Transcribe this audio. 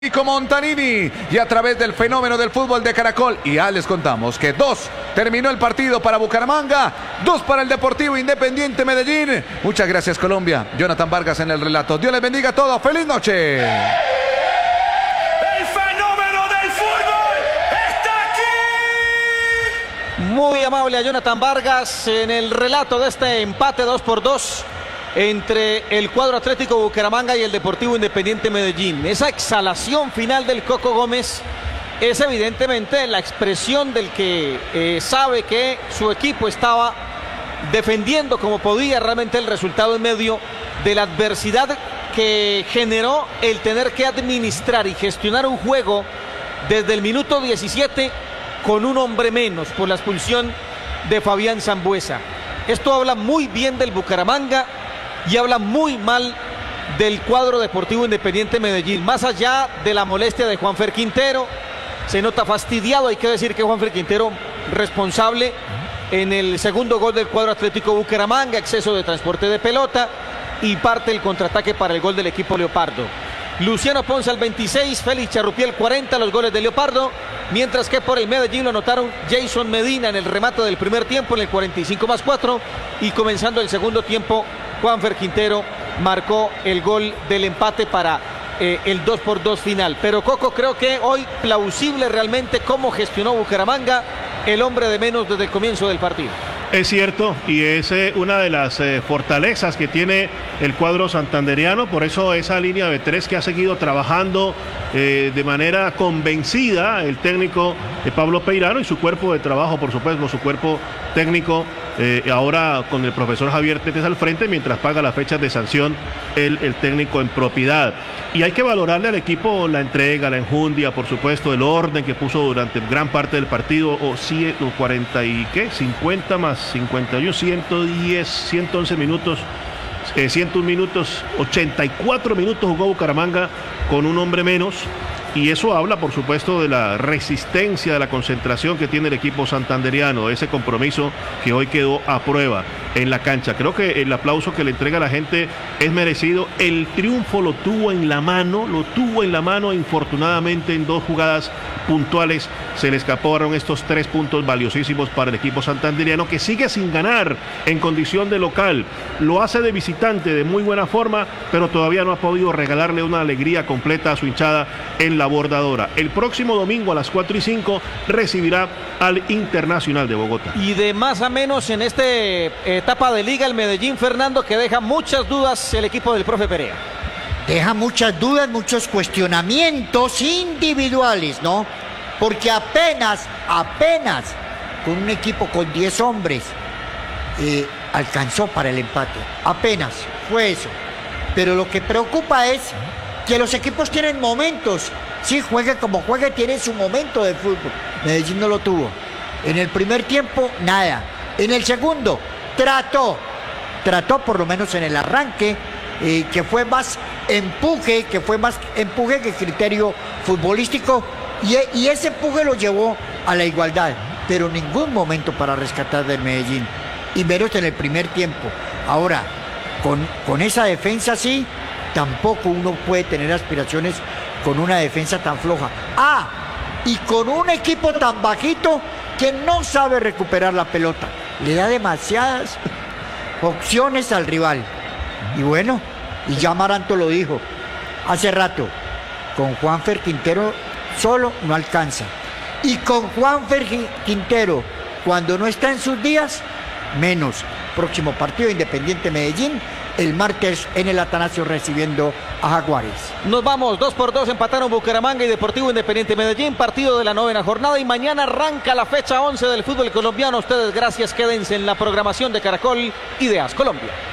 Montanini y a través del fenómeno del fútbol de Caracol. Y ya les contamos que 2 terminó el partido para Bucaramanga, 2 para el Deportivo Independiente Medellín. Muchas gracias, Colombia. Jonathan Vargas en el relato. Dios les bendiga a todos. ¡Feliz noche! El fenómeno del fútbol está aquí. Muy amable a Jonathan Vargas en el relato de este empate 2-2 entre el cuadro Atlético Bucaramanga y el Deportivo Independiente Medellín. Esa exhalación final del Coco Gómez es evidentemente la expresión del que sabe que su equipo estaba defendiendo como podía realmente el resultado en medio de la adversidad que generó el tener que administrar y gestionar un juego desde el minuto 17 con un hombre menos por la expulsión de Fabián Sambueza. Esto habla muy bien del Bucaramanga y habla muy mal del cuadro Deportivo Independiente Medellín. Más allá de la molestia de Juanfer Quintero, se nota fastidiado. Hay que decir que Juanfer Quintero responsable en el segundo gol del cuadro Atlético Bucaramanga, exceso de transporte de pelota y parte del contraataque para el gol del equipo Leopardo. Luciano Ponce al 26, Félix Charrupiel 40, los goles de Leopardo, mientras que por el Medellín lo anotaron Jason Medina en el remate del primer tiempo en el 45+4 y comenzando el segundo tiempo Juanfer Quintero marcó el gol del empate para el 2-2 final. Pero Coco, creo que hoy plausible realmente cómo gestionó Bucaramanga, el hombre de menos desde el comienzo del partido. Es cierto, y es una de las fortalezas que tiene el cuadro santandereano, por eso esa línea de 3 que ha seguido trabajando de manera convencida el técnico Pablo Peirano y su cuerpo de trabajo, por supuesto, su cuerpo técnico, ahora con el profesor Javier Tetes al frente, mientras paga las fechas de sanción el técnico en propiedad. Y hay que valorarle al equipo la entrega, la enjundia, por supuesto, el orden que puso durante gran parte del partido, o 40 y ¿qué? 50 más 51, 110, 111 minutos, 101 minutos, 84 minutos jugó Bucaramanga con un hombre menos. Y eso habla, por supuesto, de la resistencia, de la concentración que tiene el equipo santandereano, ese compromiso que hoy quedó a prueba en la cancha. Creo que el aplauso que le entrega a la gente es merecido. El triunfo lo tuvo en la mano, infortunadamente en 2 jugadas puntuales se le escaparon estos 3 puntos valiosísimos para el equipo santandereano, que sigue sin ganar en condición de local. Lo hace de visitante de muy buena forma, pero todavía no ha podido regalarle una alegría completa a su hinchada en la Bordadora. El próximo domingo a las 4:05 recibirá al Internacional de Bogotá. Y de más a menos en esta etapa de liga el Medellín, Fernando, que deja muchas dudas el equipo del profe Perea. Deja muchas dudas, muchos cuestionamientos individuales, ¿no? Porque apenas con un equipo con 10 hombres alcanzó para el empate. Apenas fue eso. Pero lo que preocupa es que los equipos tienen momentos. Sí, juegue como juegue, tiene su momento de fútbol. Medellín no lo tuvo. En el primer tiempo, nada. En el segundo, trató por lo menos en el arranque, que fue más empuje que criterio futbolístico, y ese empuje lo llevó a la igualdad, pero ningún momento para rescatar del Medellín, y menos en el primer tiempo. Ahora, con esa defensa sí, tampoco uno puede tener aspiraciones con una defensa tan floja. Y con un equipo tan bajito que no sabe recuperar la pelota. Le da demasiadas opciones al rival. Y bueno, y ya Amaranto lo dijo hace rato, con Juanfer Quintero solo no alcanza. Y con Juanfer Quintero, cuando no está en sus días, menos. Próximo partido, Independiente Medellín, el martes en el Atanasio recibiendo a Jaguares. Nos vamos, 2-2, empataron Bucaramanga y Deportivo Independiente Medellín, partido de la 9ª jornada, y mañana arranca la fecha 11 del fútbol colombiano. Ustedes, gracias, quédense en la programación de Caracol y de AS Colombia.